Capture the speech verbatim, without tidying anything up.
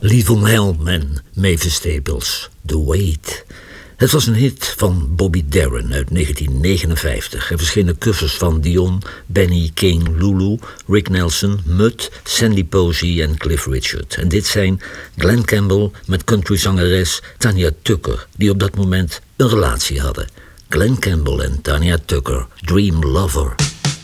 Lethal Hellman, Mavis Staples, The Wait. Het was een hit van Bobby Darin uit negentien negenenvijftig. Er verschenen covers van Dion, Benny King, Lulu, Rick Nelson, Mutt, Sandy Posey en Cliff Richard. En dit zijn Glen Campbell met countryzangeres Tanya Tucker, die op dat moment een relatie hadden. Glen Campbell en Tanya Tucker, Dream Lover.